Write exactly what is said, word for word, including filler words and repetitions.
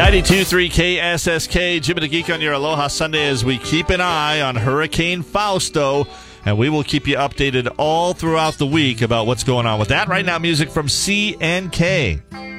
ninety-two point three K S S K, Jim and the Geek on your Aloha Sunday as we keep an eye on Hurricane Fausto, and we will keep you updated all throughout the week about what's going on with that. Right now, music from C and K.